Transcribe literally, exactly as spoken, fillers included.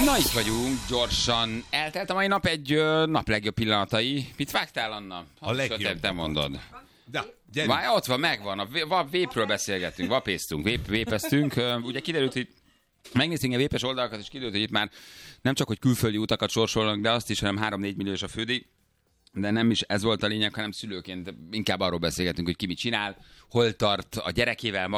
Na, itt vagyunk, gyorsan. Eltelt a mai nap egy ö, nap legjobb pillanatai. Mit vágtál, Anna? A legjobb. Te mondod. Na, gyerünk. Már ott van, megvan. A vé- va- vépről beszélgetünk, vapéztunk, vép- vépeztünk. Ö, Ugye kiderült, hogy megnéztünk a vépes oldalakat, és kiderült, hogy itt már nem csak, hogy külföldi utakat sorsolnak, de azt is, hanem három-négy milliós a fődíj. De nem is ez volt a lényeg, hanem szülőként inkább arról beszélgetünk, hogy ki mit csinál, hol tart a gyerekével,